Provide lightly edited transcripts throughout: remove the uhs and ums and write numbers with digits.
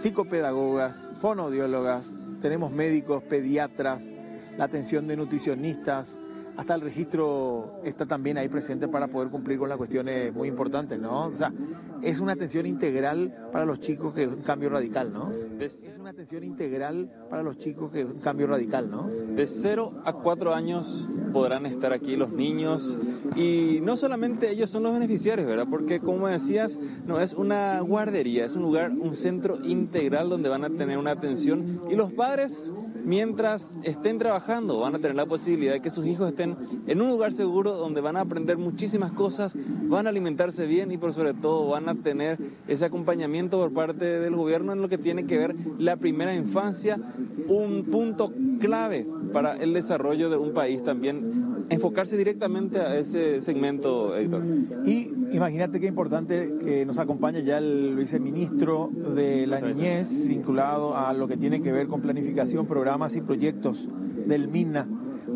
psicopedagogas, fonoaudiólogas, tenemos médicos, pediatras, la atención de nutricionistas, hasta el registro está también ahí presente para poder cumplir con las cuestiones muy importantes, ¿no? O sea, es una atención integral para los chicos que es un cambio radical, ¿no? Es una atención integral para los chicos que es un cambio radical, ¿no? De 0 a 4 años podrán estar aquí los niños y no solamente ellos son los beneficiarios, ¿verdad? Porque como decías, no es una guardería, es un lugar, un centro integral donde van a tener una atención y los padres, mientras estén trabajando, van a tener la posibilidad de que sus hijos estén en un lugar seguro donde van a aprender muchísimas cosas, van a alimentarse bien y por sobre todo van a tener ese acompañamiento por parte del gobierno en lo que tiene que ver la primera infancia, un punto clave para el desarrollo de un país también, enfocarse directamente a ese segmento, Héctor. Y imagínate qué importante que nos acompaña ya el viceministro de la Niñez, vinculado a lo que tiene que ver con planificación, programas y proyectos del MINA,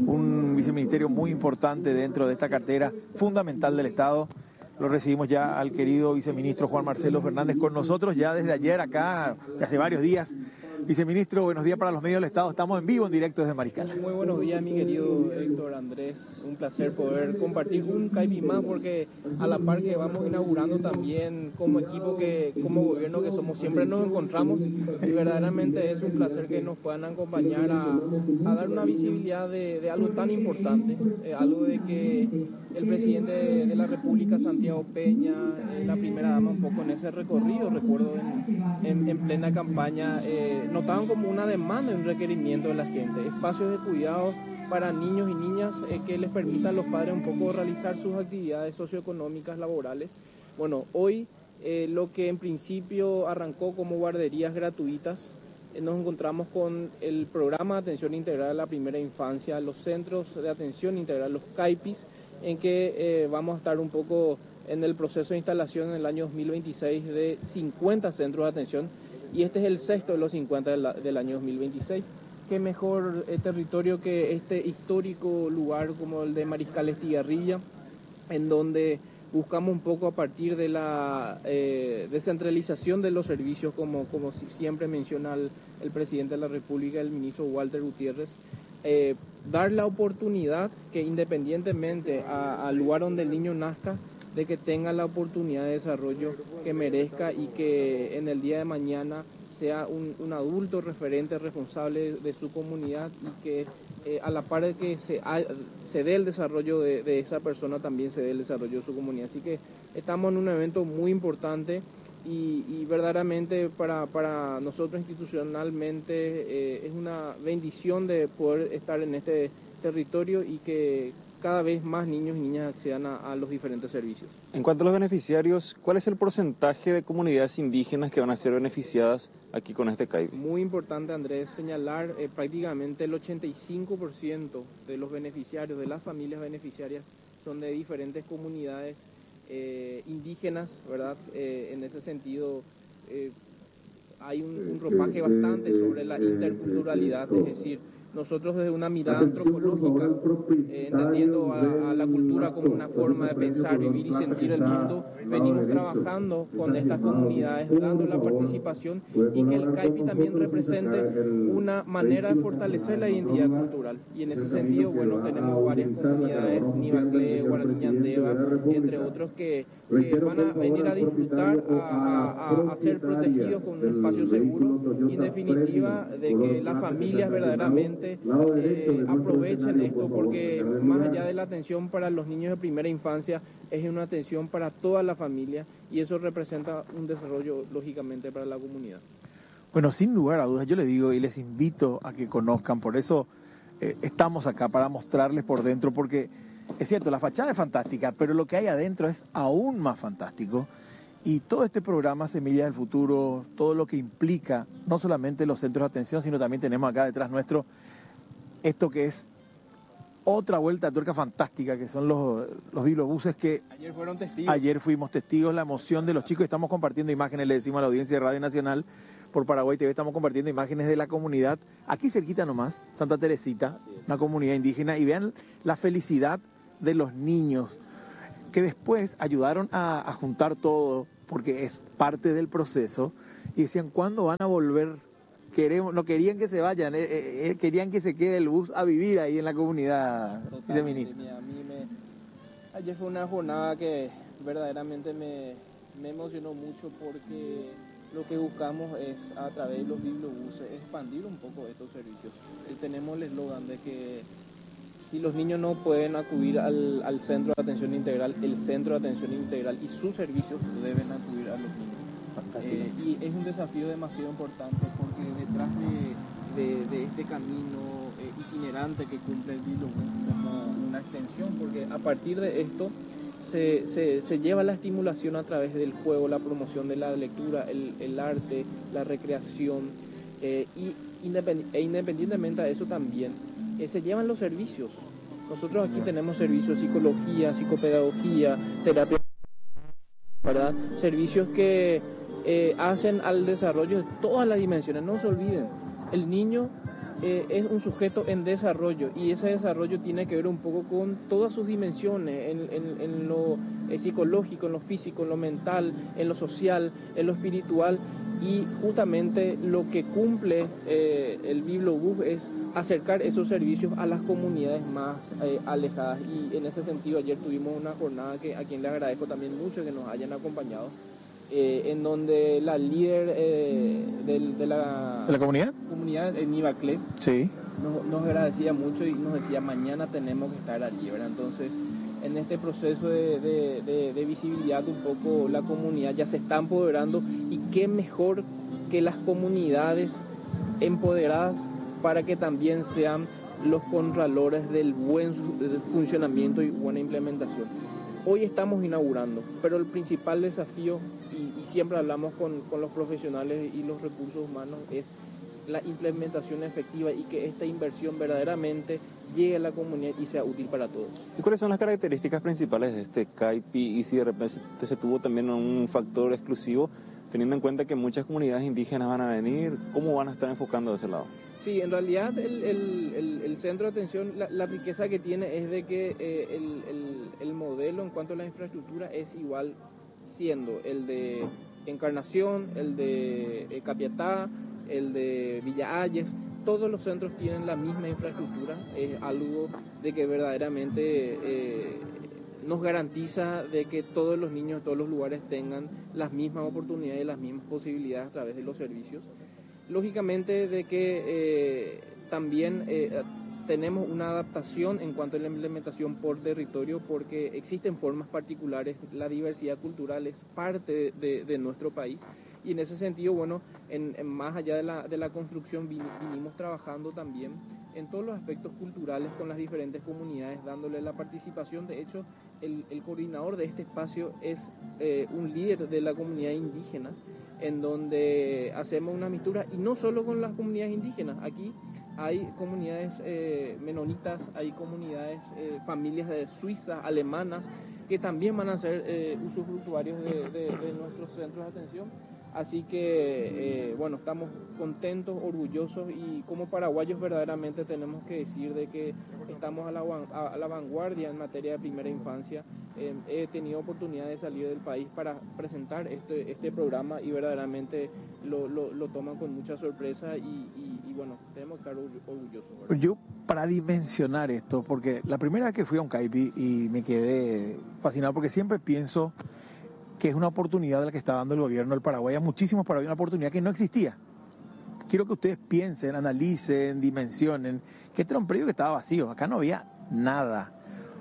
un viceministerio muy importante dentro de esta cartera fundamental del Estado. Lo recibimos ya al querido viceministro Juan Marcelo Fernández con nosotros ya desde ayer acá, hace varios días. Viceministro, buenos días para los medios del Estado. Estamos en vivo, en directo desde Mariscal. Muy buenos días, mi querido Héctor Andrés. Un placer poder compartir un CAIPI más, porque a la par que vamos inaugurando también como equipo, que como gobierno que somos, siempre nos encontramos y verdaderamente es un placer que nos puedan acompañar a dar una visibilidad de algo tan importante, algo de que el presidente de la República, Santiago Peña, la primera dama, un poco en ese recorrido, recuerdo en plena campaña, notaban como una demanda y un requerimiento de la gente, espacios de cuidado para niños y niñas que les permitan a los padres un poco realizar sus actividades socioeconómicas, laborales. Bueno, hoy lo que en principio arrancó como guarderías gratuitas, nos encontramos con el programa de atención integral a la primera infancia, los centros de atención integral, los CAIPIs, en que vamos a estar un poco en el proceso de instalación en el año 2026 de 50 centros de atención, y este es el sexto de los 50 del año 2026. Qué mejor territorio que este histórico lugar como el de Mariscal Estigarribia, en donde buscamos un poco a partir de la descentralización de los servicios, como siempre menciona el presidente de la República, el ministro Walter Gutiérrez, dar la oportunidad que independientemente al lugar donde el niño nazca, de que tenga la oportunidad de desarrollo que merezca y que en el día de mañana sea un adulto referente, responsable de su comunidad, y que a la par de que se dé el desarrollo de esa persona, también se dé el desarrollo de su comunidad. Así que estamos en un evento muy importante y verdaderamente para nosotros institucionalmente es una bendición de poder estar en este territorio y que cada vez más niños y niñas accedan a los diferentes servicios. En cuanto a los beneficiarios, ¿cuál es el porcentaje de comunidades indígenas que van a ser beneficiadas aquí con este CAIPI? Muy importante, Andrés, señalar prácticamente el 85% de los beneficiarios, de las familias beneficiarias, son de diferentes comunidades indígenas, ¿verdad? En ese sentido, hay un ropaje bastante sobre la interculturalidad, es decir, nosotros desde una mirada antropológica, entendiendo a la cultura como una forma de pensar, vivir y sentir el mundo, venimos trabajando con estas comunidades, dando la participación, y que el CAIPI también represente una manera de fortalecer la identidad cultural. Y en ese sentido, bueno, tenemos varias comunidades, Nivacle, Guaraní Ñandeva, entre otros, que van a venir a disfrutar, a ser protegidos con un espacio seguro, y en definitiva de que las familias verdaderamente aprovechen esto, porque más allá de la atención para los niños de primera infancia, es una atención para toda la familia, y eso representa un desarrollo lógicamente para la comunidad. Bueno, sin lugar a dudas, yo les digo y les invito a que conozcan, por eso estamos acá, para mostrarles por dentro, porque es cierto, la fachada es fantástica, pero lo que hay adentro es aún más fantástico. Y todo este programa Semillas del Futuro, todo lo que implica, no solamente los centros de atención, sino también tenemos acá detrás nuestro esto que es otra vuelta de tuerca fantástica, que son los bibliobuses que ayer fueron testigos. Ayer fuimos testigos, la emoción de los chicos. Estamos compartiendo imágenes, le decimos a la audiencia de Radio Nacional por Paraguay TV, estamos compartiendo imágenes de la comunidad, aquí cerquita nomás, Santa Teresita, una comunidad indígena, y vean la felicidad de los niños, que después ayudaron a juntar todo, porque es parte del proceso, y decían, ¿cuándo van a volver? No querían que se vayan, querían que se quede el bus a vivir ahí en la comunidad. Totalmente, ayer fue una jornada que verdaderamente me emocionó mucho porque lo que buscamos es, a través de los bibliobuses, expandir un poco estos servicios. Tenemos el eslogan de que si los niños no pueden acudir al centro de atención integral, el centro de atención integral y sus servicios deben acudir a los niños. Y es un desafío demasiado importante porque detrás de este camino itinerante que cumple el bibliobús como una extensión, porque a partir de esto se lleva la estimulación a través del juego, la promoción de la lectura, el arte, la recreación, independientemente de eso también se llevan los servicios. Nosotros aquí tenemos servicios de psicología, psicopedagogía, terapia, ¿verdad? Servicios que hacen al desarrollo de todas las dimensiones. No se olviden, el niño es un sujeto en desarrollo y ese desarrollo tiene que ver un poco con todas sus dimensiones, en lo psicológico, en lo físico, en lo mental, en lo social, en lo espiritual, y justamente lo que cumple el bibliobús es acercar esos servicios a las comunidades más alejadas, y en ese sentido ayer tuvimos una jornada a quien le agradezco también mucho que nos hayan acompañado, en donde la líder de la comunidad Nivaclé, sí, nos agradecía mucho y nos decía, mañana tenemos que estar allí, ¿verdad? Entonces, en este proceso de visibilidad un poco, la comunidad ya se está empoderando, y qué mejor que las comunidades empoderadas para que también sean los contralores del buen funcionamiento y buena implementación. Hoy estamos inaugurando, pero el principal desafío, y siempre hablamos con los profesionales y los recursos humanos, es la implementación efectiva y que esta inversión verdaderamente llegue a la comunidad y sea útil para todos. ¿Y cuáles son las características principales de este CAIPI? Y si de repente se tuvo también un factor exclusivo, teniendo en cuenta que muchas comunidades indígenas van a venir, ¿cómo van a estar enfocando de ese lado? Sí, en realidad el centro de atención, la riqueza que tiene es de que el modelo en cuanto a la infraestructura es igual, siendo el de Encarnación, el de Capiatá, el de Villa Ayes. Todos los centros tienen la misma infraestructura, es algo de que verdaderamente nos garantiza de que todos los niños de todos los lugares tengan las mismas oportunidades y las mismas posibilidades a través de los servicios. Lógicamente de que también tenemos una adaptación en cuanto a la implementación por territorio, porque existen formas particulares, la diversidad cultural es parte de nuestro país, y en ese sentido, bueno, más allá de la construcción vinimos trabajando también en todos los aspectos culturales con las diferentes comunidades, dándole la participación. De hecho, el coordinador de este espacio es un líder de la comunidad indígena, en donde hacemos una mistura, y no solo con las comunidades indígenas. Aquí hay comunidades menonitas, hay comunidades, familias de suizas, alemanas, que también van a ser usufructuarios de nuestros centros de atención. Así que, bueno, estamos contentos, orgullosos, y como paraguayos verdaderamente tenemos que decir de que estamos a la vanguardia en materia de primera infancia. He tenido oportunidad de salir del país para presentar este programa, y verdaderamente lo toman con mucha sorpresa, y bueno, tenemos que estar orgullosos, ¿verdad? Yo, para dimensionar esto, porque la primera vez que fui a un CAIPI y me quedé fascinado, porque siempre pienso que es una oportunidad de la que está dando el gobierno del Paraguay a muchísimos paraguayos, una oportunidad que no existía. Quiero que ustedes piensen, analicen, dimensionen, que este era un predio que estaba vacío, acá no había nada.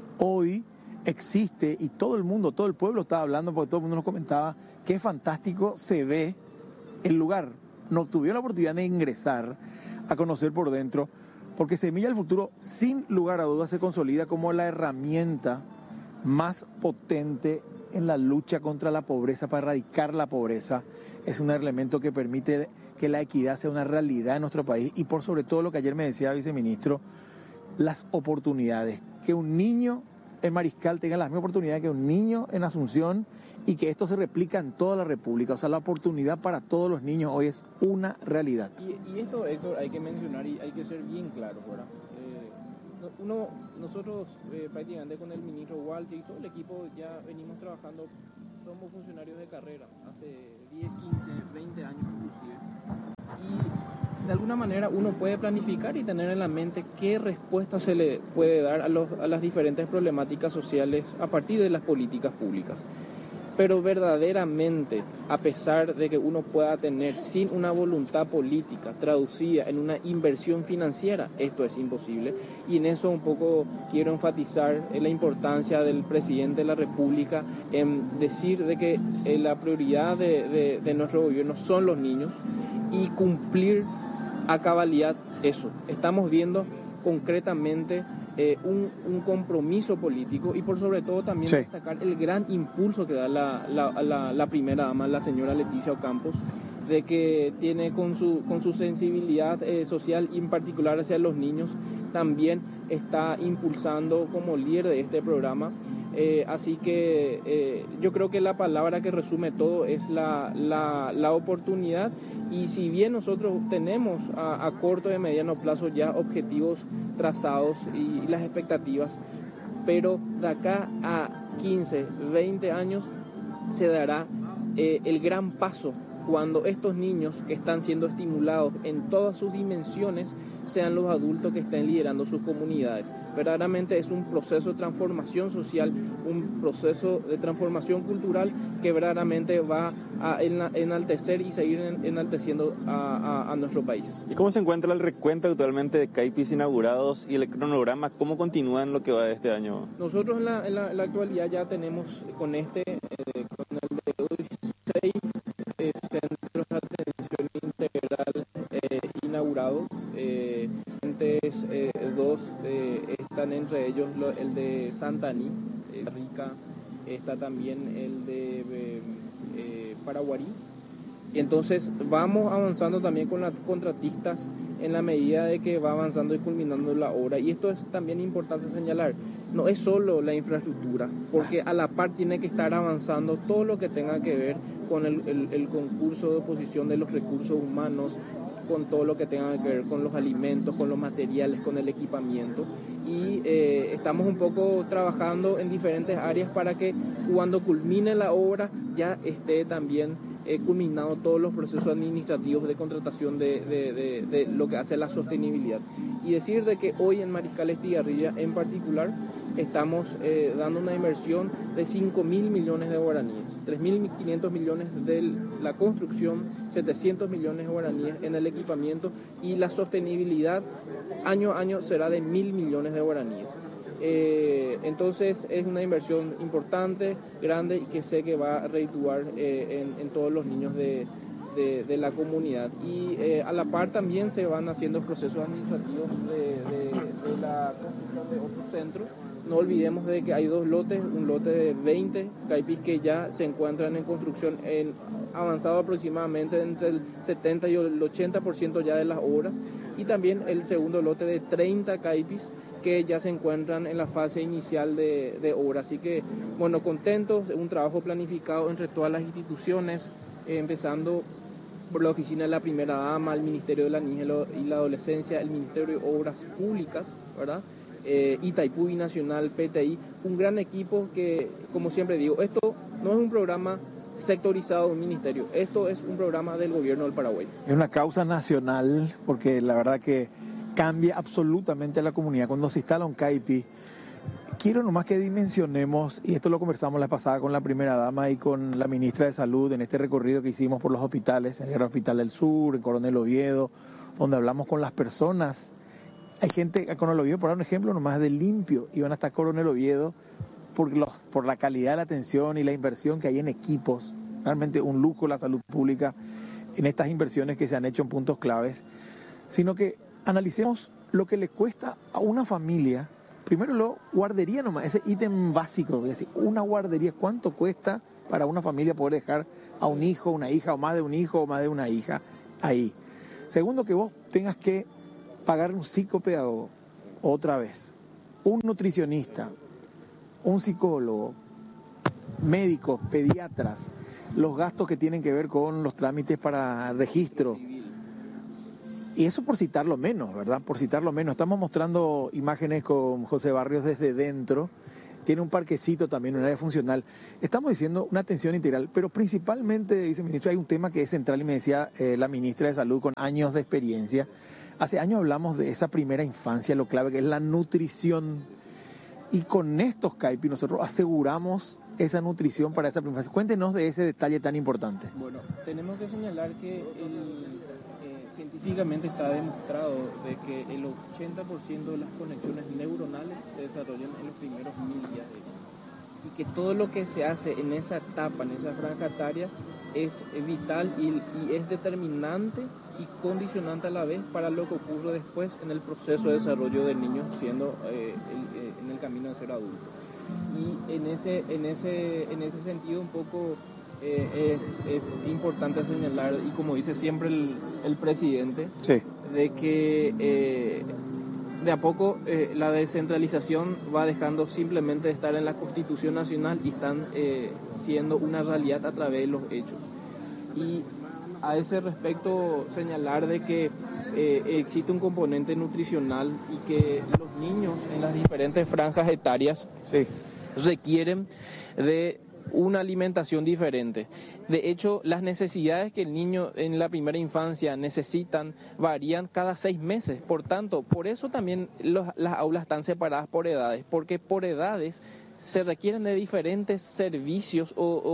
Hoy existe, y todo el mundo, todo el pueblo estaba hablando, porque todo el mundo nos comentaba qué fantástico se ve el lugar. No tuvieron la oportunidad de ingresar a conocer por dentro, porque Semilla del Futuro, sin lugar a dudas, se consolida como la herramienta más potente en la lucha contra la pobreza, para erradicar la pobreza. Es un elemento que permite que la equidad sea una realidad en nuestro país, y por sobre todo lo que ayer me decía el viceministro, las oportunidades, que un niño en Mariscal tenga las mismas oportunidades que un niño en Asunción, y que esto se replica en toda la República. O sea, la oportunidad para todos los niños hoy es una realidad. Y esto, Héctor, hay que mencionar y hay que ser bien claro, ¿verdad? Nosotros prácticamente con el ministro Walter y todo el equipo ya venimos trabajando somos funcionarios de carrera, hace 10, 15, 20 años inclusive. Y de alguna manera uno puede planificar y tener en la mente qué respuesta se le puede dar a las diferentes problemáticas sociales a partir de las políticas públicas. Pero verdaderamente, a pesar de que uno pueda tener sin una voluntad política traducida en una inversión financiera, esto es imposible. Y en eso un poco quiero enfatizar la importancia del presidente de la República en decir de que la prioridad de nuestro gobierno son los niños y cumplir a cabalidad eso. Estamos viendo concretamente un compromiso político y por sobre todo también destacar el gran impulso que da la primera dama, la señora Leticia Ocampos, de que tiene con su sensibilidad social y en particular hacia los niños, también está impulsando como líder de este programa. Así que yo creo que la palabra que resume todo es la oportunidad, y si bien nosotros tenemos a corto y mediano plazo ya objetivos trazados y las expectativas, pero de acá a 15, 20 años se dará el gran paso cuando estos niños que están siendo estimulados en todas sus dimensiones sean los adultos que estén liderando sus comunidades. Verdaderamente es un proceso de transformación social, un proceso de transformación cultural que verdaderamente va a enaltecer y seguir enalteciendo a nuestro país. ¿Y cómo se encuentra el recuento actualmente de CAIPIS inaugurados y el cronograma? ¿Cómo continúa en lo que va de este año? Nosotros en la actualidad ya tenemos con el de hoy 6 centros de atención integral inaugurados. Antes dos están entre ellos el de Santaní, Rica, está también el de Paraguarí. Y entonces vamos avanzando también con las contratistas en la medida de que va avanzando y culminando la obra. Y esto es también importante señalar, no es solo la infraestructura, porque a la par tiene que estar avanzando todo lo que tenga que ver con el concurso de oposición de los recursos humanos, con todo lo que tenga que ver con los alimentos, con los materiales, con el equipamiento. Y estamos un poco trabajando en diferentes áreas para que cuando culmine la obra ya esté también culminado todos los procesos administrativos de contratación de lo que hace la sostenibilidad. Y decir de que hoy en Mariscal Estigarribia en particular estamos dando una inversión de 5.000 millones de guaraníes, 3.500 millones de la construcción, 700 millones de guaraníes en el equipamiento, y la sostenibilidad año a año será de 1.000 millones de guaraníes. Entonces es una inversión importante, grande, y que sé que va a redituar en todos los niños de la comunidad. Y a la par también se van haciendo procesos administrativos de la construcción de otros centros. No olvidemos de que hay dos lotes, un lote de 20 CAIPIS que ya se encuentran en construcción, avanzado aproximadamente entre el 70 y el 80% ya de las obras, y también el segundo lote de 30 CAIPIS que ya se encuentran en la fase inicial de obra. Así que, bueno, contentos, un trabajo planificado entre todas las instituciones, empezando por la Oficina de la Primera Dama, el Ministerio de la Niñez y la Adolescencia, el Ministerio de Obras Públicas, ¿verdad? Itaipú Binacional, PTI, un gran equipo que, como siempre digo, esto no es un programa sectorizado de un ministerio, esto es un programa del gobierno del Paraguay. Es una causa nacional, porque la verdad que cambia absolutamente a la comunidad cuando se instala un CAIPI. Quiero nomás que dimensionemos, y esto lo conversamos la pasada con la primera dama y con la ministra de Salud en este recorrido que hicimos por los hospitales, en el Hospital del Sur, en Coronel Oviedo, donde hablamos con las personas. Hay gente, Coronel Oviedo, por dar un ejemplo nomás de limpio, iban hasta Coronel Oviedo por la calidad de la atención y la inversión que hay en equipos. Realmente un lujo la salud pública en estas inversiones que se han hecho en puntos claves, sino que analicemos lo que le cuesta a una familia. Primero lo guardería nomás, ese ítem básico, es decir, una guardería, ¿cuánto cuesta para una familia poder dejar a un hijo, una hija, o más de un hijo o más de una hija ahí? Segundo, que vos tengas que pagar un psicopedagogo otra vez, un nutricionista, un psicólogo, médicos, pediatras, los gastos que tienen que ver con los trámites para registro. Y eso por citarlo menos, ¿verdad? Por citarlo menos. Estamos mostrando imágenes con José Barrios desde dentro. tiene un parquecito también, un área funcional. Estamos diciendo una atención integral, pero principalmente, viceministro, hay un tema que es central y me decía la ministra de Salud con años de experiencia. Hace años hablamos de esa primera infancia, lo clave que es la nutrición. Y con estos CAIPI nosotros aseguramos esa nutrición para esa primera infancia. Cuéntenos de ese detalle tan importante. Bueno, tenemos que señalar que científicamente está demostrado de que el 80% de las conexiones neuronales se desarrollan en los primeros 1000 días de vida. Y que todo lo que se hace en esa etapa, en esa franja etaria, es vital y es determinante y condicionante a la vez para lo que ocurre después en el proceso de desarrollo del niño siendo en el camino de ser adulto. Y en ese sentido un poco es importante señalar, y como dice siempre el presidente, sí, de que de a poco la descentralización va dejando simplemente de estar en la Constitución Nacional y están siendo una realidad a través de los hechos. Y a ese respecto señalar de que existe un componente nutricional y que los niños en las diferentes franjas etarias sí, requieren de una alimentación diferente. De hecho, las necesidades que el niño en la primera infancia necesitan varían cada 6 meses. Por tanto, por eso también las aulas están separadas por edades, porque por edades se requieren de diferentes servicios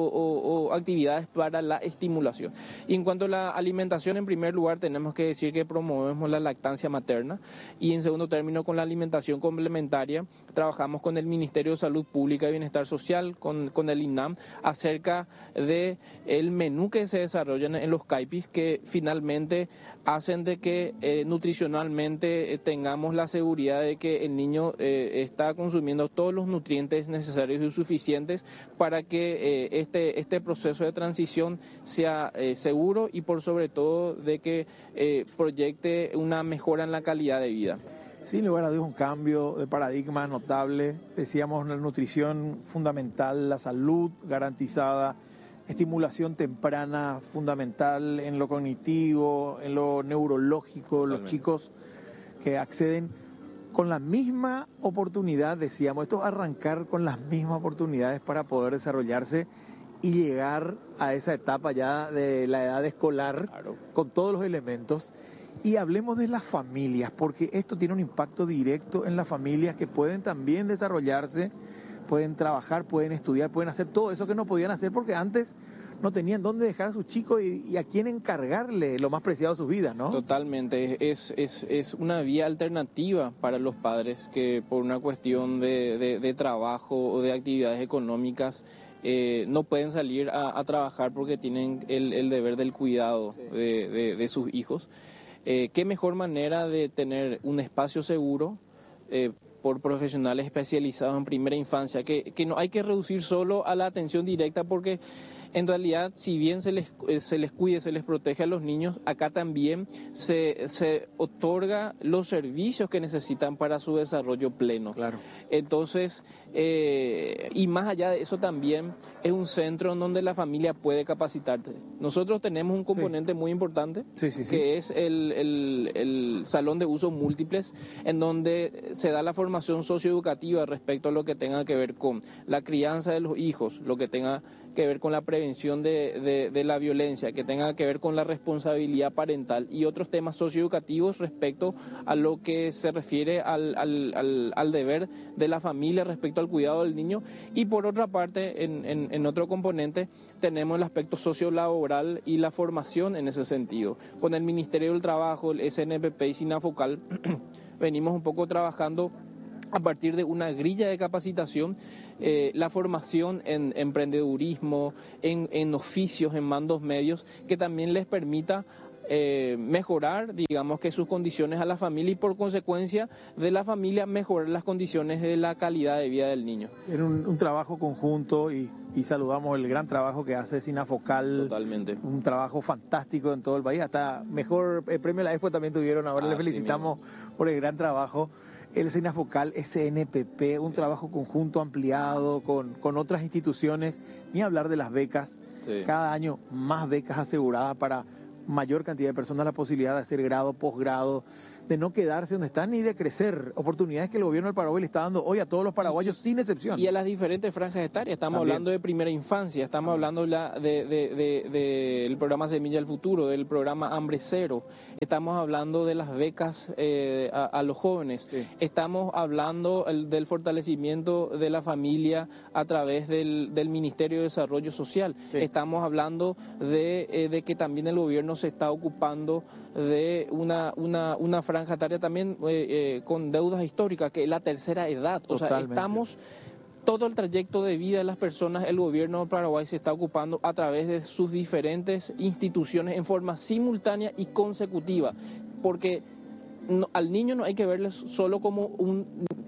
o actividades para la estimulación. Y en cuanto a la alimentación, en primer lugar tenemos que decir que promovemos la lactancia materna y en segundo término con la alimentación complementaria trabajamos con el Ministerio de Salud Pública y Bienestar Social, con el INAM, acerca de el menú que se desarrollan en los CAIPIs que finalmente hacen de que nutricionalmente tengamos la seguridad de que el niño está consumiendo todos los nutrientes necesarios y suficientes para que este proceso de transición sea seguro y por sobre todo de que proyecte una mejora en la calidad de vida. Sin lugar a dudas, un cambio de paradigma notable. Decíamos, la nutrición fundamental, la salud garantizada, estimulación temprana fundamental en lo cognitivo, en lo neurológico. Totalmente. Los chicos que acceden con la misma oportunidad, decíamos, esto arrancar con las mismas oportunidades para poder desarrollarse y llegar a esa etapa ya de la edad escolar, claro, con todos los elementos. Y hablemos de las familias, porque esto tiene un impacto directo en las familias que pueden también desarrollarse, pueden trabajar, pueden estudiar, pueden hacer todo eso que no podían hacer porque antes no tenían dónde dejar a sus chicos y a quién encargarle lo más preciado de sus vidas, ¿no? Totalmente, es una vía alternativa para los padres que por una cuestión de trabajo o de actividades económicas no pueden salir a trabajar porque tienen el deber del cuidado de sus hijos. ¿Qué mejor manera de tener un espacio seguro por profesionales especializados en primera infancia, que no hay que reducir solo a la atención directa porque en realidad si bien se les cuide, se les protege a los niños, acá también se otorga los servicios que necesitan para su desarrollo pleno. Claro. Entonces, y más allá de eso también es un centro en donde la familia puede capacitarse. Nosotros tenemos un componente muy importante, que es el salón de usos múltiples, en donde se da la formación socioeducativa respecto a lo que tenga que ver con la crianza de los hijos, lo que tenga que ver con la prevención de la violencia, que tenga que ver con la responsabilidad parental y otros temas socioeducativos respecto a lo que se refiere al deber de la familia respecto al cuidado del niño. Y por otra parte, en otro componente, tenemos el aspecto sociolaboral y la formación en ese sentido. Con el Ministerio del Trabajo, el SNPP y SINAFOCAL, venimos un poco trabajando a partir de una grilla de capacitación, la formación en emprendedurismo, en oficios, en mandos medios, que también les permita mejorar, digamos que sus condiciones a la familia y por consecuencia de la familia mejorar las condiciones de la calidad de vida del niño. Era un trabajo conjunto y saludamos el gran trabajo que hace SINAFOCAL. Totalmente. Un trabajo fantástico en todo el país, hasta mejor premio de la Expo también tuvieron, ahora les felicitamos por el gran trabajo. El SINAFOCAL, SNPP, un trabajo conjunto ampliado con otras instituciones, ni hablar de las becas, cada año más becas aseguradas para mayor cantidad de personas la posibilidad de hacer grado, posgrado, de no quedarse donde están ni de crecer. Oportunidades que el gobierno del Paraguay le está dando hoy a todos los paraguayos sin excepción. Y a las diferentes franjas etarias. Estamos También. hablando de primera infancia, estamos hablando del programa Semilla del Futuro, del programa Hambre Cero. Estamos hablando de las becas a los jóvenes. Sí. Estamos hablando del fortalecimiento de la familia a través del Ministerio de Desarrollo Social. Sí. Estamos hablando de que también el gobierno se está ocupando de una franja etaria también con deudas históricas, que es la tercera edad. O sea, Totalmente. estamos... Todo el trayecto de vida de las personas, el gobierno de Paraguay se está ocupando a través de sus diferentes instituciones en forma simultánea y consecutiva, porque al niño no hay que verle solo como un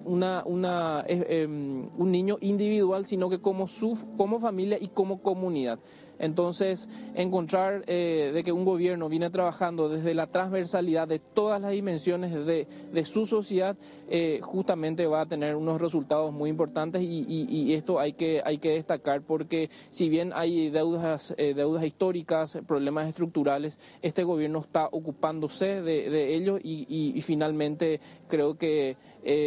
niño individual, sino que como familia y como comunidad. Entonces, encontrar de que un gobierno viene trabajando desde la transversalidad de todas las dimensiones de su sociedad, justamente va a tener unos resultados muy importantes y esto hay que destacar, porque si bien hay deudas históricas, problemas estructurales, este gobierno está ocupándose de ellos y finalmente creo que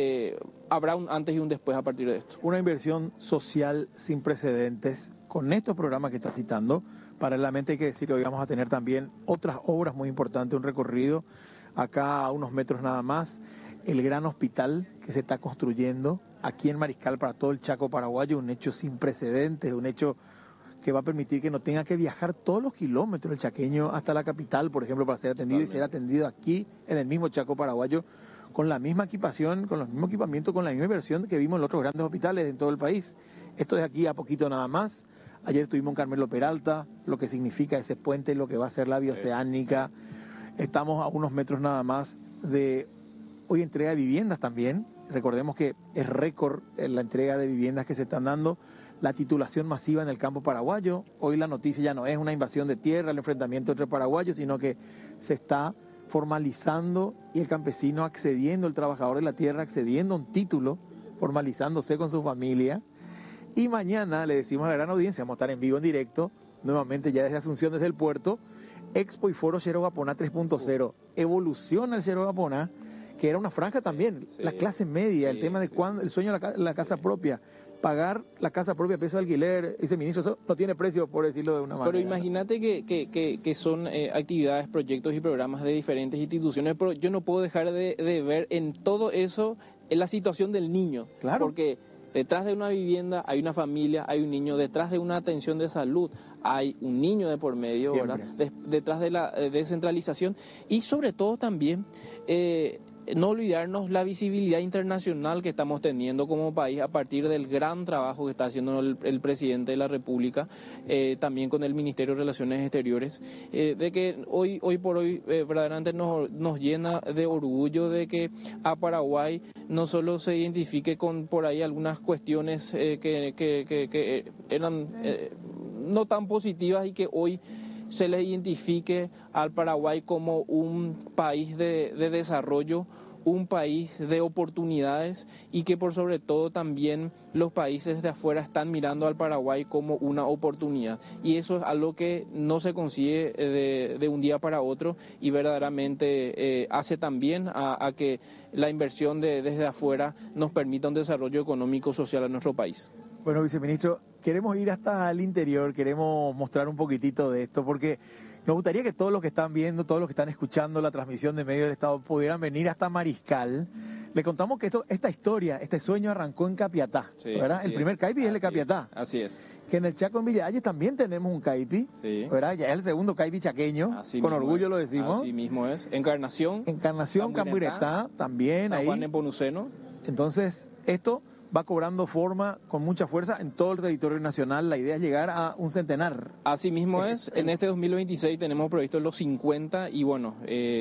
habrá un antes y un después a partir de esto. Una inversión social sin precedentes con estos programas que está citando. Paralelamente hay que decir que hoy vamos a tener también otras obras muy importantes, un recorrido acá a unos metros nada más, el gran hospital que se está construyendo aquí en Mariscal para todo el Chaco paraguayo, un hecho sin precedentes, un hecho que va a permitir que no tenga que viajar todos los kilómetros el chaqueño hasta la capital, por ejemplo, para ser atendido. Totalmente. Y ser atendido aquí en el mismo Chaco paraguayo con la misma equipación, con los mismos equipamientos, con la misma inversión que vimos en los otros grandes hospitales en todo el país. Esto es aquí a poquito nada más. Ayer estuvimos en Carmelo Peralta, lo que significa ese puente, lo que va a ser la bioceánica. Estamos a unos metros nada más de hoy entrega de viviendas también. Recordemos que es récord la entrega de viviendas que se están dando, la titulación masiva en el campo paraguayo. Hoy la noticia ya no es una invasión de tierra, el enfrentamiento entre paraguayos, sino que se está formalizando y el campesino accediendo, el trabajador de la tierra accediendo a un título, formalizándose con su familia. Y mañana le decimos a la gran audiencia, vamos a estar en vivo, en directo, nuevamente ya desde Asunción, desde el puerto, Expo y Foro Xero Gaponá 3.0. Evoluciona el Xero Gaponá, que era una franja también, sí, la clase media, sí, el tema de cuándo, el sueño de la casa propia, pagar la casa propia, peso de alquiler, ese ministro, eso no tiene precio, por decirlo de una manera. Pero imagínate que son actividades, proyectos y programas de diferentes instituciones, pero yo no puedo dejar de ver en todo eso la situación del niño. Claro. Porque detrás de una vivienda hay una familia, hay un niño, detrás de una atención de salud hay un niño de por medio, ¿verdad? Detrás de la descentralización y sobre todo también no olvidarnos la visibilidad internacional que estamos teniendo como país a partir del gran trabajo que está haciendo el presidente de la República, también con el Ministerio de Relaciones Exteriores, de que hoy por hoy verdaderamente nos llena de orgullo de que a Paraguay no solo se identifique con por ahí algunas cuestiones que eran no tan positivas y que hoy se les identifique al Paraguay como un país de desarrollo, un país de oportunidades y que por sobre todo también los países de afuera están mirando al Paraguay como una oportunidad. Y eso es algo que no se consigue de un día para otro y verdaderamente hace también a que la inversión desde afuera nos permita un desarrollo económico social en nuestro país. Bueno, viceministro, queremos ir hasta el interior, queremos mostrar un poquitito de esto, porque nos gustaría que todos los que están viendo, todos los que están escuchando la transmisión de Medio del Estado pudieran venir hasta Mariscal. Le contamos que esta historia, este sueño arrancó en Capiatá, sí, ¿verdad? El primer caipi es el de Capiatá. Así es. Que en el Chaco, en Villalles, también tenemos un caipi, sí, ¿verdad? Ya es el segundo caipi chaqueño, así con orgullo es, lo decimos. Así mismo es. Encarnación, Camburetá, también San ahí. Juan Nepomuceno. Entonces, esto va cobrando forma con mucha fuerza en todo el territorio nacional. La idea es llegar a un centenar. Así mismo es. En este 2026 tenemos previsto los 50 y bueno,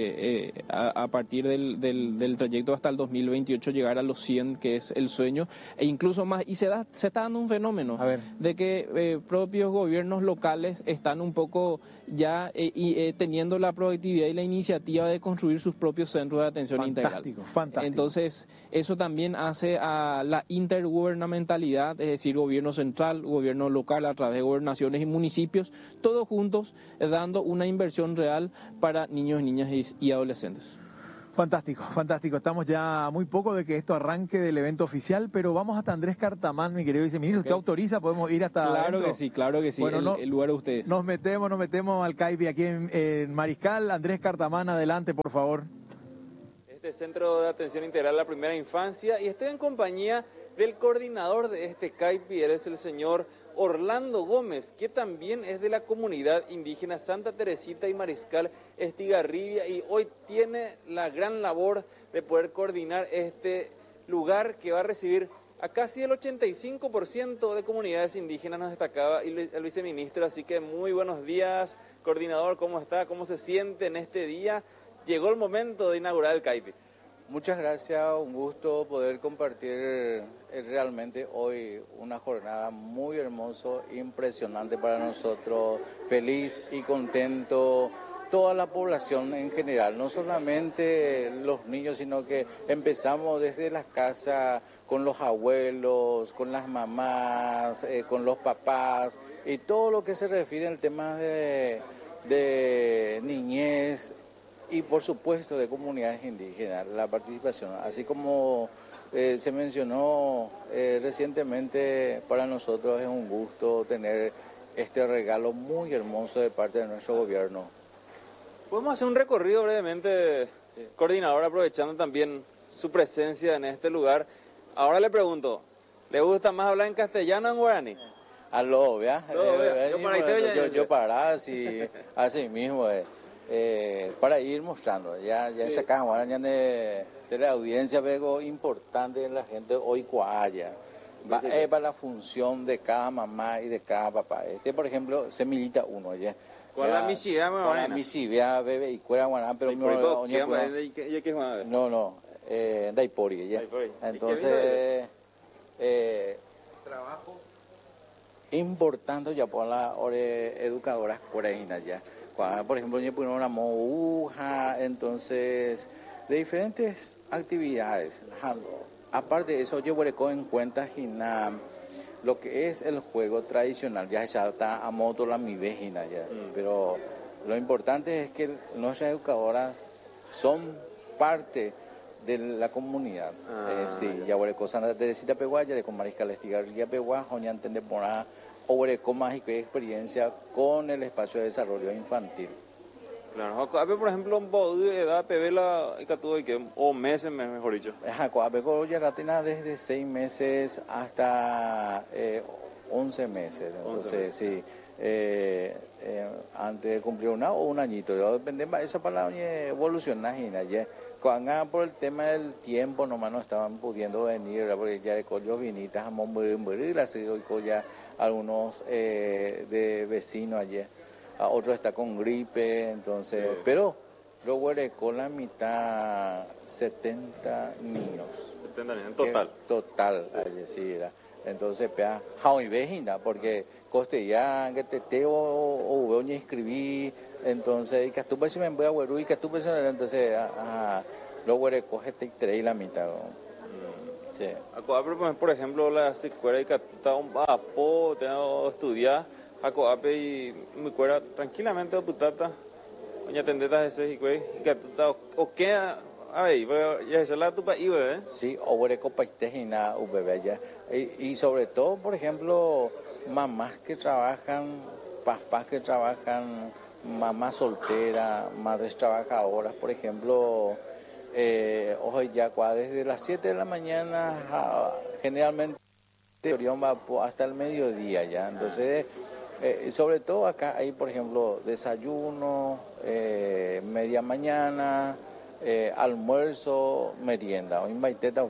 a partir del trayecto hasta el 2028 llegar a los 100, que es el sueño, e incluso más. Y se está dando un fenómeno de que propios gobiernos locales están un poco ya teniendo la proactividad y la iniciativa de construir sus propios centros de atención integral. Fantástico. Entonces, eso también hace a la intergubernamentalidad, es decir, gobierno central, gobierno local a través de gobernaciones y municipios, todos juntos dando una inversión real para niños, niñas y adolescentes. Fantástico, fantástico. Estamos ya a muy poco de que esto arranque del evento oficial, pero vamos hasta Andrés Cartamán, mi querido viceministro. ¿Usted autoriza? ¿Podemos ir hasta Claro que sí, claro que sí. Bueno, el lugar de ustedes. Nos metemos al CAIPI aquí en Mariscal. Andrés Cartamán, adelante, por favor. Este Centro de Atención Integral a la Primera Infancia, y estoy en compañía del coordinador de este CAIPI, él es el señor Orlando Gómez, que también es de la comunidad indígena Santa Teresita y Mariscal Estigarribia, y hoy tiene la gran labor de poder coordinar este lugar que va a recibir a casi el 85% de comunidades indígenas, nos destacaba el viceministro. Así que muy buenos días, coordinador, ¿cómo está? ¿Cómo se siente en este día? Llegó el momento de inaugurar el CAIPI. Muchas gracias, un gusto poder compartir realmente hoy una jornada muy hermosa, impresionante para nosotros, feliz y contento, toda la población en general, no solamente los niños, sino que empezamos desde las casas, con los abuelos, con las mamás, con los papás, y todo lo que se refiere al tema de niñez, y por supuesto de comunidades indígenas, la participación. Así como se mencionó recientemente, para nosotros es un gusto tener este regalo muy hermoso de parte de nuestro gobierno. Podemos hacer un recorrido brevemente, sí, coordinador, aprovechando también su presencia en este lugar. Ahora le pregunto, ¿le gusta más hablar en castellano o en guaraní? Aló, vea. Yo para así mismo. Para ir mostrando, ya sí. Esa caja de la audiencia veo importante en la gente hoy cuaya. Para la función de cada mamá y de cada papá. Por ejemplo, semillita uno ya. ¿Cuál la misivia, me va a misivia, bebé y cuera guaná, pero no, daipori ya. Entonces, trabajo importante ya por las educadoras coreanas ya. Por ejemplo, yo pongo una moja, entonces, de diferentes actividades. Aparte de eso, yo voy en cuenta lo que es el juego tradicional, ya se está a moto la mi vejina ya. Pero lo importante es que nuestras educadoras son parte de la comunidad. Sí, ya voy con Santa Teresita Peguá, ya con Mariscal Estigarribia Peguá, ya entender por nada. O mágico y experiencia con el espacio de desarrollo infantil. Claro, por ejemplo, un poco de edad, o meses, mejor dicho. Ya tiene desde 6 meses hasta 11 meses. Entonces, sí, antes de cumplir un añito, depende de esa palabra evolucionar, ya. Por el tema del tiempo nomás no estaban pudiendo venir, ¿verdad? Porque ya de collos vinitas a morir, ya algunos de vecinos ayer, otros está con gripe, entonces, sí. Pero luego con la mitad 70 niños. 70 niños, en total. Total, ayer sí era. Entonces, y vejina, porque costellán, que teteo o veo ni escribí, entonces, y que tú pues si me voy a güero, y que tú pues entonces, luego coge y la mitad. Sí. Por ejemplo, la secuela que está un vapo, tengo estudiar, acoape y me cuera tranquilamente a putata, doña tendeta ese y que o qué. A ver, ya es la tu país, ¿eh? Sí, o paitejina, bebé ya. Y sobre todo, por ejemplo, mamás que trabajan, papás que trabajan, mamás solteras, madres trabajadoras, por ejemplo, hoy ya desde las 7 de la mañana, generalmente va hasta el mediodía ya. Entonces, sobre todo acá hay, por ejemplo, desayuno, media mañana, almuerzo, merienda, o invaiteta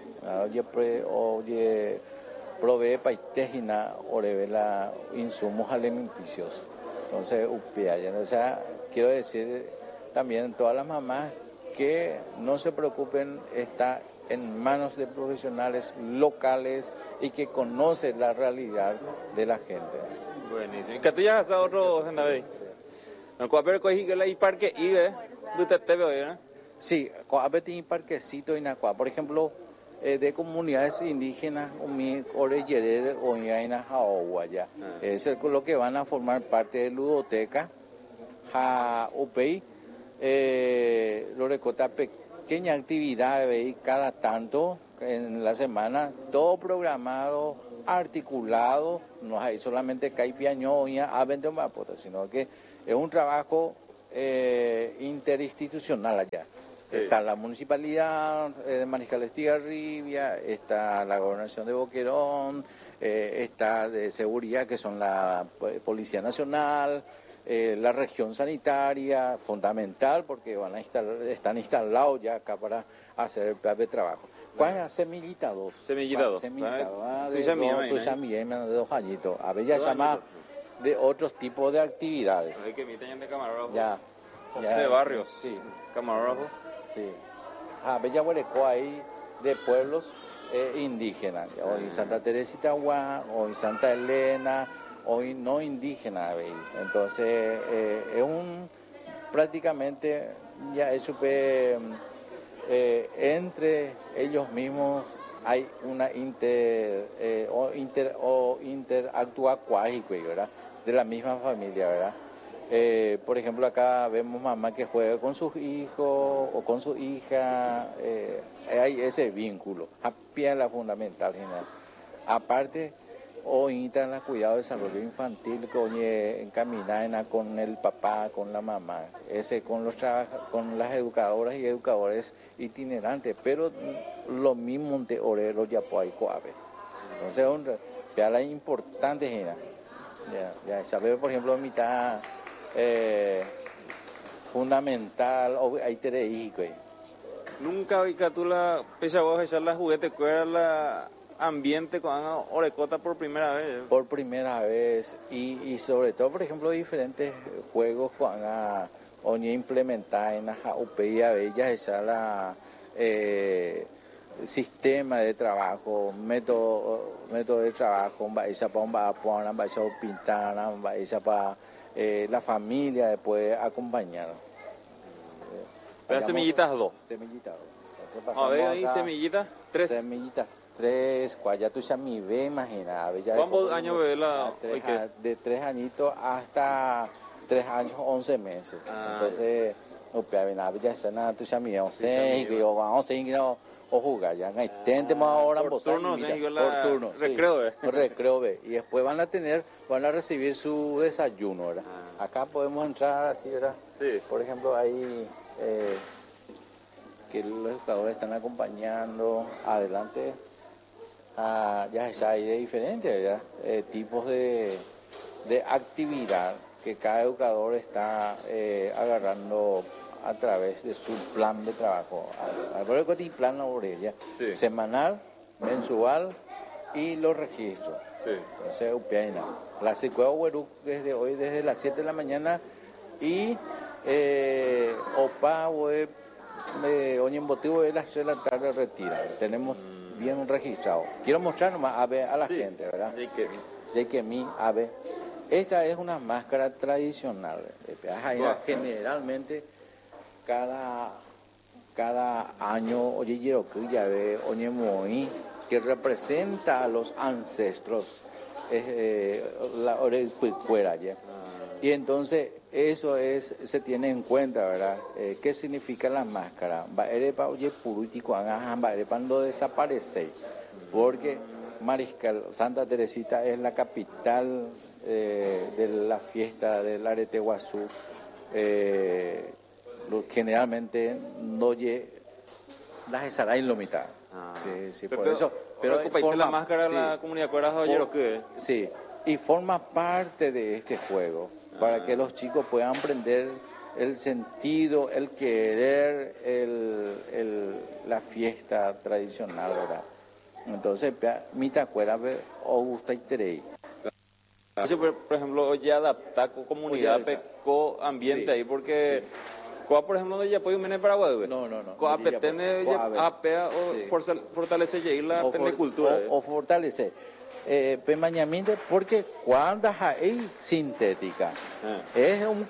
oye provee paitejina o revela insumos alimenticios. Entonces, o sea, quiero decir también todas las mamás que no se preocupen, está en manos de profesionales locales y que conocen la realidad de la gente. Buenísimo. ¿Y que tú ya has otro en David? ¿No puedo ver que hay parque y ¿no? Sí, tiene parquecito y por ejemplo, de comunidades indígenas, Oreyere, Oñaina, Jaoguaya. Eso es lo que van a formar parte de Ludoteca, Upey, Lorecota, pequeña actividad cada tanto en la semana, todo programado, articulado, no hay solamente Caipiañoña, Avente Mapota, sino que es un trabajo interinstitucional allá. Sí. Está la municipalidad de Mariscal Estigarribia, está la gobernación de Boquerón, está de seguridad, que son la Policía Nacional, la región sanitaria, fundamental, porque están instalados ya acá para hacer el plan de trabajo. ¿Cuál es Semillita 2? Semillita 2. Semillita 2, de 2 añitos. A ver, ya llama de otros tipos de actividades. Hay que me de camarógrafo. Ya. José Barrios. Sí. Camarógrafo. Sí. A ver, ya hueleco ahí de pueblos indígenas. Hoy Santa Teresita Guá, hoy Santa Elena, hoy no indígena. Entonces, es prácticamente ya es súper... entre ellos mismos hay una interactúa cuágico, ¿verdad? De la misma familia, ¿verdad? Por ejemplo, acá vemos mamá que juega con sus hijos o con su hija, hay ese vínculo, es la fundamental, general. Aparte, hoy en el cuidado de desarrollo infantil, que encaminar con el papá, con la mamá, ese con las educadoras y educadores itinerantes, pero lo mismo de orero ya puede coabe. Entonces, es importante, general. Ya sabe, por ejemplo, mitad fundamental, o hay tereí, Nunca vi que tú la pesa vos echar la juguete, ¿cuál era la ambiente con Orecota por primera vez? Por primera vez, y sobre todo, por ejemplo, diferentes juegos con oña implementada en la UPIA Bella, esa la sistema de trabajo, método de trabajo, esa para pintar, esa para la familia después acompañar. ¿Pero semillitas 2? Semillitas 2. A ver, ahí semillitas 3. Semillitas 3, ya tú ya me ve, imagina. ¿Cuántos años ve la? De 3 añitos hasta 3 años, 11 meses. Entonces, ya sana, tú ya me 11, y yo vamos a o jugar, ya hay más ahora por turno, por turno, recreo, recreo, y después van a recibir su desayuno, ¿verdad? Acá podemos entrar así, ¿verdad? Sí. Por ejemplo, ahí que los educadores están acompañando adelante, ya hay de diferentes, ¿verdad? Tipos de actividad que cada educador está agarrando a través de su plan de trabajo. Por eso tiene plan laboral, sí. Semanal, mensual y los registros. Sí. Entonces, la Secuela Huerú desde hoy, desde las 7 de la mañana, y OPA, hoy en motivo de las 3 de la tarde retira. Tenemos bien registrado. Quiero mostrar nomás a la gente, ¿verdad? De que a ver. Esta es una máscara tradicional. Generalmente, cada año, que representa a los ancestros, la orejuela, ¿ya? Y entonces eso se tiene en cuenta, ¿verdad? ¿Qué significa la máscara? Cuando desaparece, porque Mariscal Santa Teresita es la capital de la fiesta del Arete Guazú. Generalmente no las estará en lo mitad. Sí, por eso. Pero la máscara de la comunidad de sí, y forma parte de este juego para que los chicos puedan aprender el sentido, el querer, la fiesta tradicional, ¿verdad? Entonces, mi tacuera o gusta y terei. Por ejemplo, hoy adaptar comunidad, co ambiente ahí, porque por ejemplo, ya puede venir Paraguay. No. Pretende fortalecer la cultura. O fortalecer. Porque cuando hay sintética, es un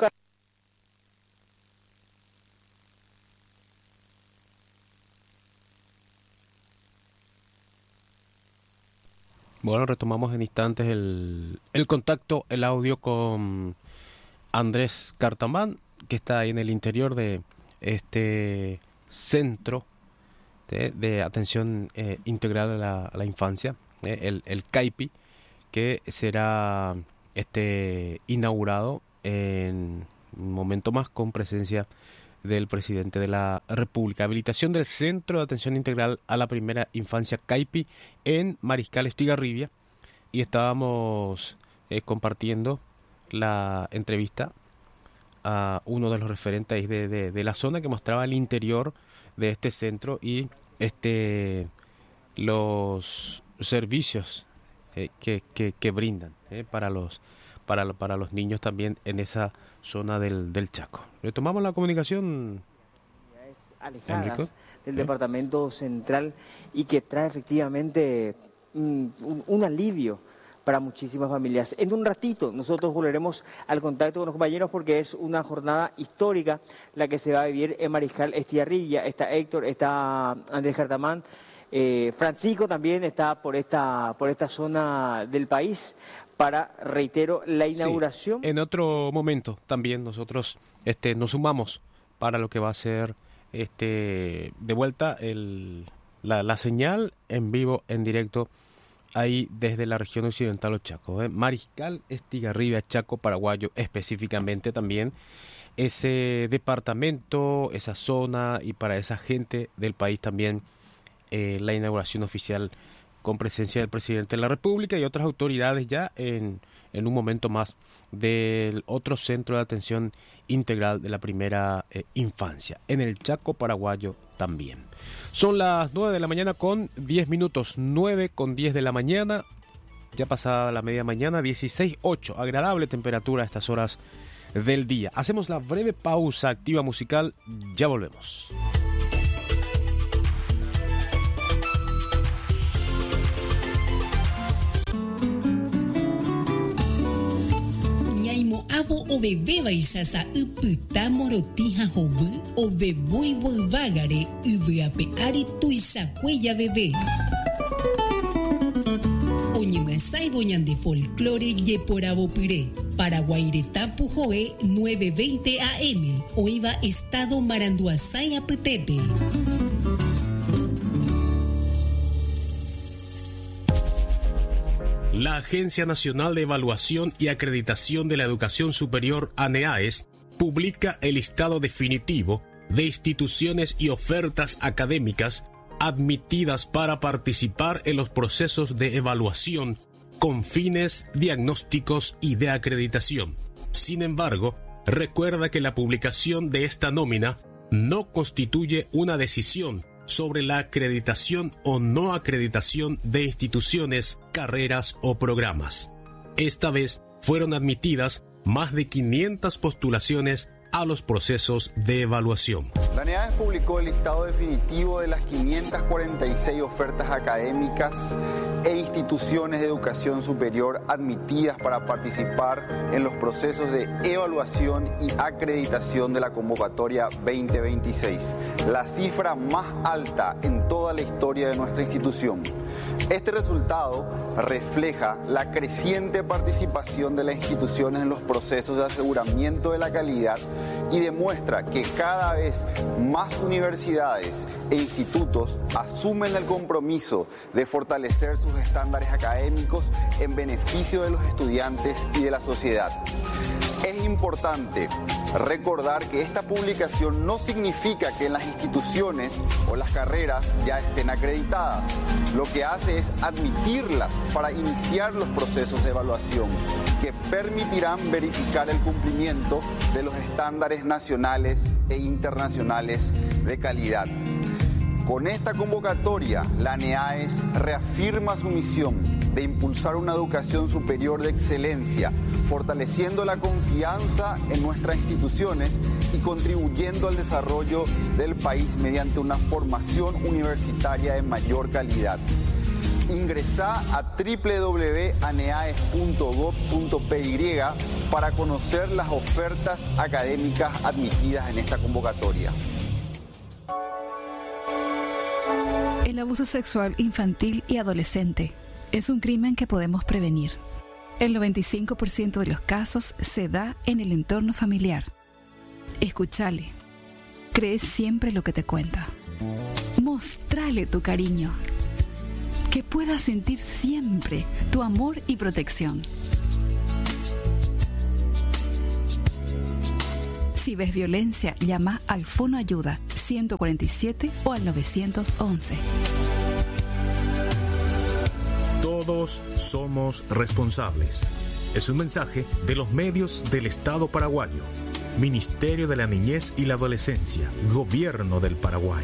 Bueno, retomamos en instantes el contacto, el audio con Andrés Cartamán, que está ahí en el interior de este centro de atención integral a la infancia, el CAIPI, que será inaugurado en un momento más con presencia del presidente de la República. Habilitación del Centro de Atención Integral a la Primera Infancia CAIPI en Mariscal Estigarribia, y estábamos compartiendo la entrevista a uno de los referentes de la zona, que mostraba el interior de este centro y los servicios que brindan para los niños también en esa zona del Chaco. Retomamos la comunicación. Alejadas Enrico, del departamento central, y que trae efectivamente un alivio para muchísimas familias. En un ratito nosotros volveremos al contacto con los compañeros, porque es una jornada histórica la que se va a vivir en Mariscal Estigarribia. Está Héctor, está Andrés Cartamán, Francisco también está por esta zona del país para, reitero, la inauguración. Sí, en otro momento también nosotros nos sumamos para lo que va a ser de vuelta la señal en vivo, en directo, ahí desde la región occidental o Chaco, Mariscal Estigarribia, Chaco paraguayo específicamente también, ese departamento, esa zona, y para esa gente del país también la inauguración oficial con presencia del presidente de la República y otras autoridades ya en un momento más del otro centro de atención integral de la primera infancia, en el Chaco paraguayo también. Son las 9 de la mañana con 10 minutos, 9 con 10 de la mañana, ya pasada la media mañana, 16:08, agradable temperatura a estas horas del día. Hacemos la breve pausa activa musical, ya volvemos. Abo o bebé baisasa uputa morotija hobu o bebui volvagare ubeape ari tuisa cuella bebé. Oñemasai boñan de folclore yeporabo pire. Paraguaireta Pujoe 9:20 AM. Oiva Estado Maranduasaya Petepe. La Agencia Nacional de Evaluación y Acreditación de la Educación Superior, ANEAES, publica el listado definitivo de instituciones y ofertas académicas admitidas para participar en los procesos de evaluación con fines diagnósticos y de acreditación. Sin embargo, recuerda que la publicación de esta nómina no constituye una decisión sobre la acreditación o no acreditación de instituciones, carreras o programas. Esta vez fueron admitidas más de 500 postulaciones a los procesos de evaluación. La ANEAES publicó el listado definitivo de las 546 ofertas académicas e instituciones de educación superior admitidas para participar en los procesos de evaluación y acreditación de la convocatoria 2026, la cifra más alta en toda la historia de nuestra institución. Este resultado refleja la creciente participación de las instituciones en los procesos de aseguramiento de la calidad y demuestra que cada vez más universidades e institutos asumen el compromiso de fortalecer sus estándares académicos en beneficio de los estudiantes y de la sociedad. Es importante recordar que esta publicación no significa que las instituciones o las carreras ya estén acreditadas. Lo que hace es admitirlas para iniciar los procesos de evaluación que permitirán verificar el cumplimiento de los estándares nacionales e internacionales de calidad. Con esta convocatoria, la ANEAES reafirma su misión de impulsar una educación superior de excelencia, fortaleciendo la confianza en nuestras instituciones y contribuyendo al desarrollo del país mediante una formación universitaria de mayor calidad. Ingresá a www.aneaes.gov.py para conocer las ofertas académicas admitidas en esta convocatoria. El abuso sexual infantil y adolescente es un crimen que podemos prevenir. El 95% de los casos se da en el entorno familiar. Escúchale. Cree siempre lo que te cuenta. Mostrale tu cariño. Que pueda sentir siempre tu amor y protección. Si ves violencia, llama al Fono Ayuda 147 o al 911. Todos somos responsables. Es un mensaje de los medios del Estado paraguayo. Ministerio de la Niñez y la Adolescencia, Gobierno del Paraguay.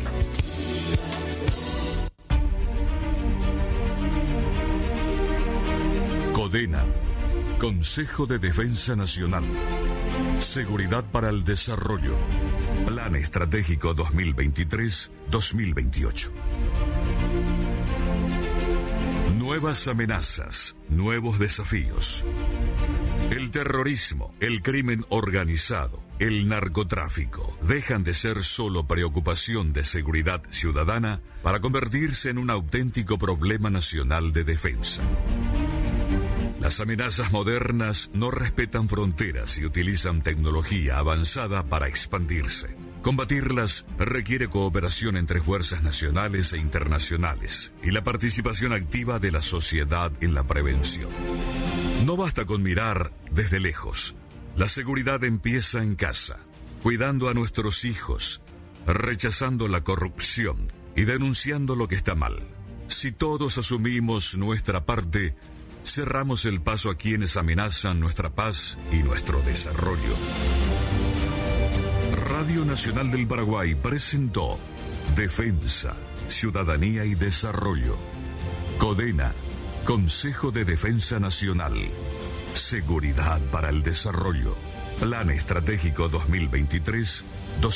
CODENA, Consejo de Defensa Nacional. Seguridad para el Desarrollo. Plan Estratégico 2023-2028. Nuevas amenazas, nuevos desafíos. El terrorismo, el crimen organizado, el narcotráfico dejan de ser solo preocupación de seguridad ciudadana para convertirse en un auténtico problema nacional de defensa. Las amenazas modernas no respetan fronteras y utilizan tecnología avanzada para expandirse. Combatirlas requiere cooperación entre fuerzas nacionales e internacionales y la participación activa de la sociedad en la prevención. No basta con mirar desde lejos. La seguridad empieza en casa, cuidando a nuestros hijos, rechazando la corrupción y denunciando lo que está mal. Si todos asumimos nuestra parte, cerramos el paso a quienes amenazan nuestra paz y nuestro desarrollo. Radio Nacional del Paraguay presentó Defensa, Ciudadanía y Desarrollo. CODENA, Consejo de Defensa Nacional. Seguridad para el Desarrollo. Plan Estratégico 2023-2028.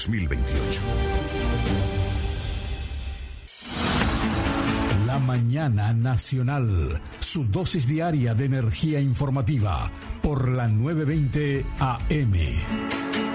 La Mañana Nacional, su dosis diaria de energía informativa por la 920 AM.